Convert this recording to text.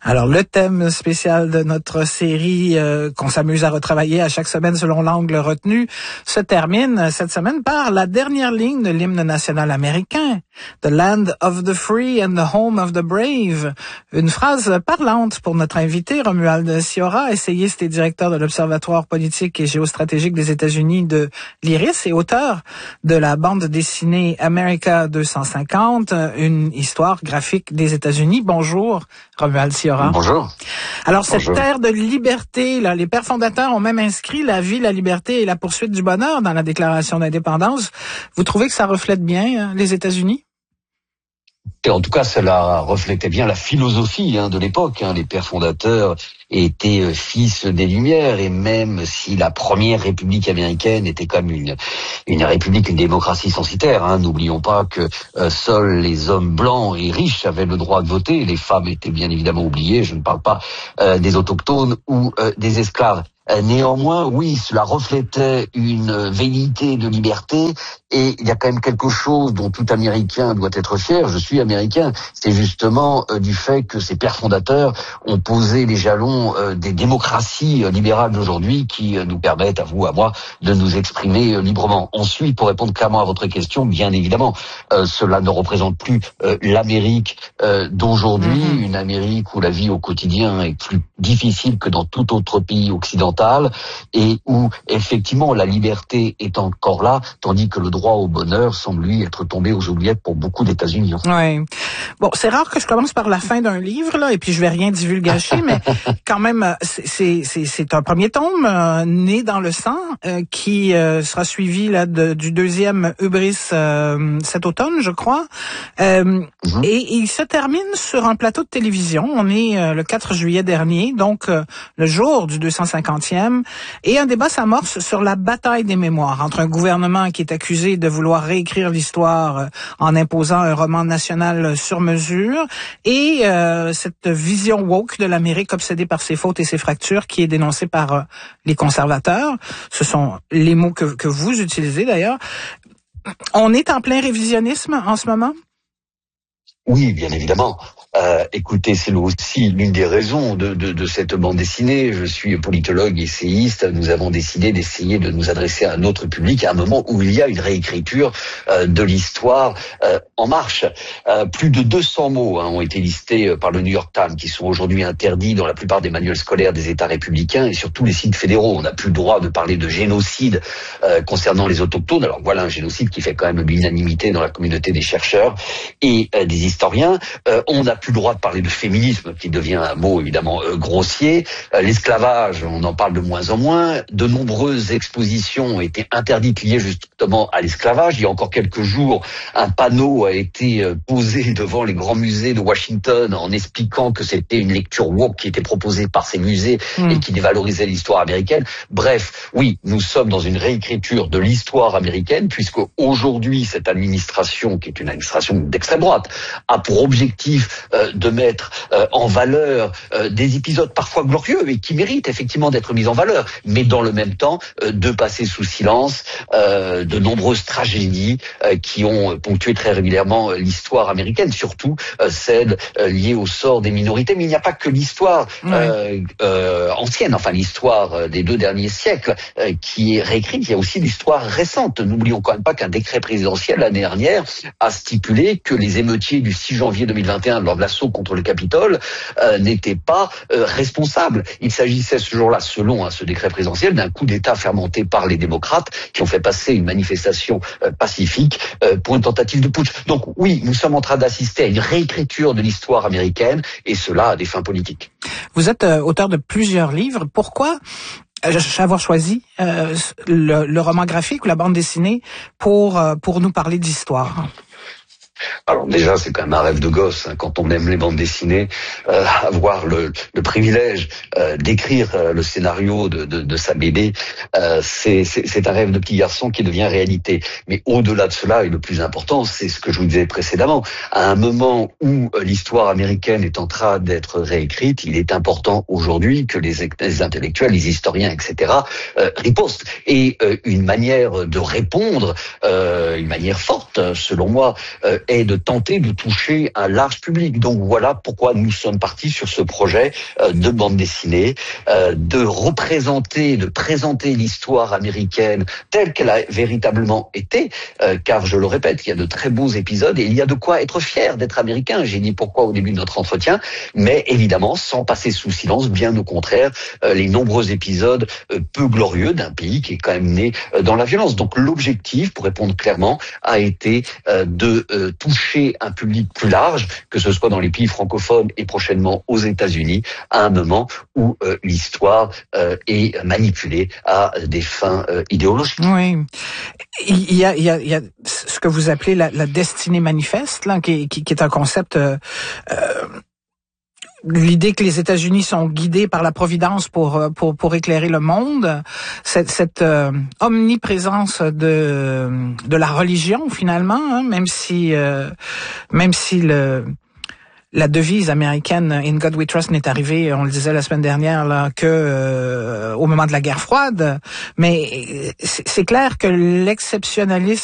Alors, le thème spécial de notre série qu'on s'amuse à retravailler à chaque semaine selon l'angle retenu se termine cette semaine par la dernière ligne de l'hymne national américain. The land of the free and the home of the brave. Une phrase parlante pour notre invité, Romuald Sciorra, essayiste et directeur de l'Observatoire politique et géostratégique des États-Unis de l'IRIS et auteur de la bande dessinée America 250, une histoire graphique des États-Unis. Bonjour, Romuald Sciorra. Bonjour. Alors, cette terre de liberté, là, les pères fondateurs ont même inscrit la vie, la liberté et la poursuite du bonheur dans la Déclaration d'indépendance. Vous trouvez que ça reflète bien les États-Unis? Et en tout cas, cela reflétait bien la philosophie de l'époque. Les pères fondateurs étaient fils des Lumières, et même si la première République américaine était comme une république, une démocratie censitaire, n'oublions pas que seuls les hommes blancs et riches avaient le droit de voter. Les femmes étaient bien évidemment oubliées. Je ne parle pas des autochtones ou des esclaves. Néanmoins, oui, cela reflétait une velléité de liberté, et il y a quand même quelque chose dont tout Américain doit être fier. Je suis Américain. C'est justement du fait que ces pères fondateurs ont posé les jalons des démocraties libérales d'aujourd'hui qui nous permettent, à vous, à moi, de nous exprimer librement. Ensuite, pour répondre clairement à votre question, bien évidemment, cela ne représente plus l'Amérique d'aujourd'hui, une Amérique où la vie au quotidien est plus difficile que dans tout autre pays occidental, et où effectivement la liberté est encore là, tandis que le droit au bonheur semble lui être tombé aux oubliettes pour beaucoup d'États-Unis. Oui. Bon, c'est rare que je commence par la fin d'un livre, là, et puis je vais rien divulgacher, mais quand même, c'est un premier tome, né dans le sang, qui sera suivi là du deuxième Hubris cet automne, je crois. Et il se termine sur un plateau de télévision. On est le 4 juillet dernier, donc le jour du 250e, et un débat s'amorce sur la bataille des mémoires entre un gouvernement qui est accusé de vouloir réécrire l'histoire en imposant un roman national sur mesure, et cette vision woke de l'Amérique obsédée par ses fautes et ses fractures qui est dénoncée par les conservateurs. Ce sont les mots que vous utilisez d'ailleurs. On est en plein révisionnisme en ce moment? Oui, bien évidemment. Écoutez, c'est aussi l'une des raisons de cette bande dessinée. Je suis politologue, essayiste. Nous avons décidé d'essayer de nous adresser à un autre public à un moment où il y a une réécriture de l'histoire en marche. Plus de 200 mots ont été listés par le New York Times, qui sont aujourd'hui interdits dans la plupart des manuels scolaires des États républicains et sur tous les sites fédéraux. On n'a plus le droit de parler de génocide concernant les autochtones. Alors voilà un génocide qui fait quand même l'unanimité dans la communauté des chercheurs et des historiens. On n'a plus le droit de parler de féminisme, qui devient un mot évidemment grossier. L'esclavage, on en parle de moins en moins. De nombreuses expositions ont été interdites liées justement à l'esclavage. Il y a encore quelques jours, un panneau a été posé devant les grands musées de Washington en expliquant que c'était une lecture woke qui était proposée par ces musées et qui dévalorisait l'histoire américaine. Bref, oui, nous sommes dans une réécriture de l'histoire américaine, puisque aujourd'hui, cette administration, qui est une administration d'extrême droite, a pour objectif de mettre en valeur des épisodes parfois glorieux et qui méritent effectivement d'être mis en valeur, mais dans le même temps de passer sous silence de nombreuses tragédies qui ont ponctué très régulièrement l'histoire américaine, surtout celles liées au sort des minorités. Mais il n'y a pas que l'histoire ancienne, enfin l'histoire des 2 derniers siècles qui est réécrite, il y a aussi l'histoire récente. N'oublions quand même pas qu'un décret présidentiel l'année dernière a stipulé que les émeutiers du 6 janvier 2021 lors de l'assaut contre le Capitole n'étaient pas responsables. Il s'agissait ce jour-là, selon ce décret présidentiel, d'un coup d'État fermenté par les démocrates qui ont fait passer une manifestation pacifique pour une tentative de putsch. Donc oui, nous sommes en train d'assister à une réécriture de l'histoire américaine, et cela à des fins politiques. Vous êtes auteur de plusieurs livres. Pourquoi avoir choisi le roman graphique ou la bande dessinée pour nous parler d'histoire? Alors déjà, c'est quand même un rêve de gosse, quand on aime les bandes dessinées, avoir le privilège d'écrire le scénario de sa BD, c'est un rêve de petit garçon qui devient réalité. Mais au-delà de cela, et le plus important, c'est ce que je vous disais précédemment, à un moment où l'histoire américaine est en train d'être réécrite, il est important aujourd'hui que les intellectuels, les historiens, etc., ripostent. Et une manière de répondre, une manière forte, selon moi, est de tenter de toucher un large public. Donc voilà pourquoi nous sommes partis sur ce projet de bande dessinée, de présenter l'histoire américaine telle qu'elle a véritablement été, car je le répète, il y a de très beaux épisodes et il y a de quoi être fier d'être américain. J'ai dit pourquoi au début de notre entretien, mais évidemment sans passer sous silence, bien au contraire, les nombreux épisodes peu glorieux d'un pays qui est quand même né dans la violence. Donc l'objectif, pour répondre clairement, a été de toucher un public plus large, que ce soit dans les pays francophones et prochainement aux États-Unis, à un moment où l'histoire est manipulée à des fins idéologiques. Oui. Il y a ce que vous appelez la destinée manifeste, là, qui est un concept. L'idée que les États-Unis sont guidés par la providence pour éclairer le monde, cette omniprésence de la religion finalement, hein, même si la devise américaine In God We Trust n'est arrivée, on le disait la semaine dernière, là, que au moment de la guerre froide, mais c'est clair que l'exceptionnalisme